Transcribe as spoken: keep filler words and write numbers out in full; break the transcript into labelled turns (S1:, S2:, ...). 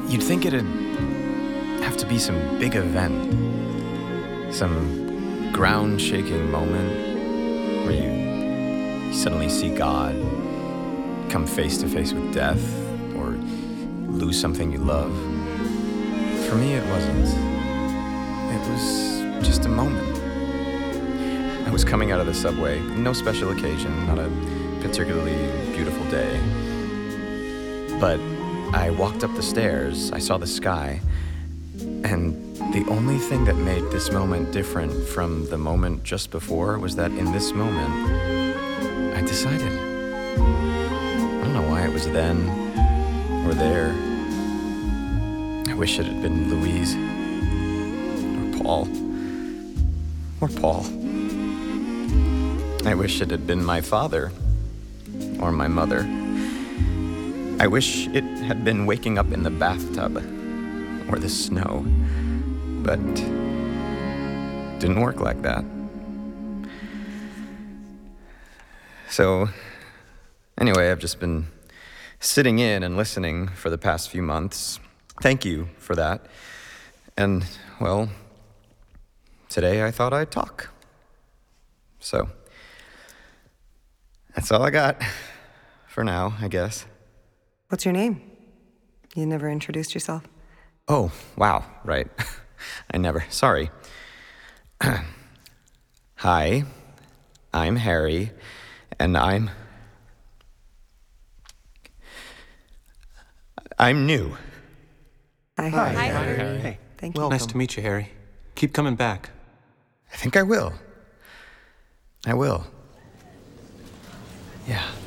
S1: You'd think it'd have to be some big event, some ground-shaking moment where you suddenly see God, come face to face with death, or lose something you love. For me, it wasn't. It was just a moment. I was coming out of the subway, no special occasion, not a particularly beautiful day. But I walked up the stairs, I saw the sky, and the only thing that made this moment different from the moment just before was that in this moment, I decided. I don't know why it was then or there. I wish it had been Louise or Paul or Paul. I wish it had been my father or my mother. I wish it had been waking up in the bathtub or the snow, but it didn't work like that. So, anyway, I've just been sitting in and listening for the past few months. Thank you for that. And, well, today I thought I'd talk. So, that's all I got for now, I guess.
S2: What's your name? You never introduced yourself.
S1: Oh, wow, right. I never, sorry. Hi, I'm Harry, and I'm... I'm new.
S2: Hi,
S3: Hi,
S2: Harry.
S3: Hi, Harry.
S2: Hey, thank you.
S3: Welcome.
S4: Nice to meet you, Harry. Keep coming back.
S1: I think I will. I will. Yeah.